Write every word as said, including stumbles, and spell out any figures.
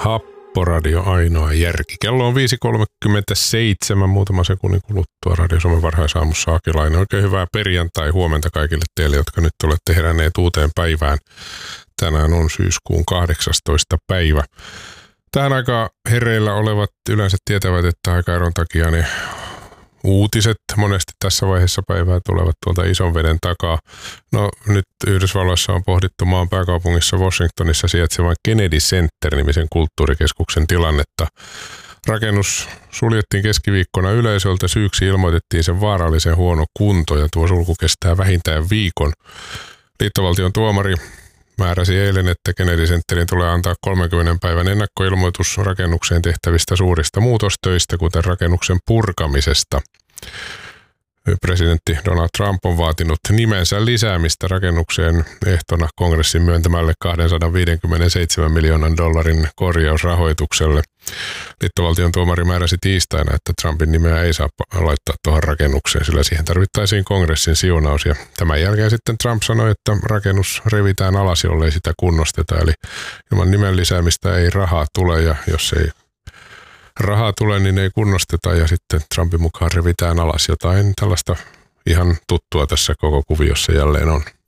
Happoradio, ainoa järki. Kello on viisi kolmekymmentäseitsemän, muutama sekunnin kuluttua Radio Suomen varhaisaamussa Akilainen. Oikein hyvää perjantai huomenta kaikille teille, jotka nyt olette heränneet uuteen päivään. Tänään on syyskuun kahdeksastoista päivä. Tähän aikaan hereillä olevat yleensä tietävät, että aikaeron takia ne uutiset monesti tässä vaiheessa päivää tulevat tuolta ison veden takaa. No nyt Yhdysvalloissa on pohdittu maan pääkaupungissa Washingtonissa sijaitsevan Kennedy Center-nimisen kulttuurikeskuksen tilannetta. Rakennus suljettiin keskiviikkona yleisöltä, syyksi ilmoitettiin sen vaarallisen huono kunto ja tuo sulku kestää vähintään viikon. Liittovaltion tuomari määräsi eilen, että Kennedy Centerin tulee antaa kolmenkymmenen päivän ennakkoilmoitus rakennukseen tehtävistä suurista muutostöistä, kuten rakennuksen purkamisesta. Presidentti Donald Trump on vaatinut nimensä lisäämistä rakennukseen ehtona kongressin myöntämälle kaksisataaviisikymmentäseitsemän miljoonan dollarin korjausrahoitukselle. Liittovaltion tuomari määräsi tiistaina, että Trumpin nimeä ei saa laittaa tuohon rakennukseen, sillä siihen tarvittaisiin kongressin siunaus. Ja tämän jälkeen sitten Trump sanoi, että rakennus revitään alas, jollei sitä kunnosteta. Eli ilman nimen lisäämistä ei rahaa tule, ja jos ei rahaa tulee, niin ei kunnosteta, ja sitten Trumpin mukaan revitään alas. Jotain tällaista ihan tuttua tässä koko kuviossa jälleen on.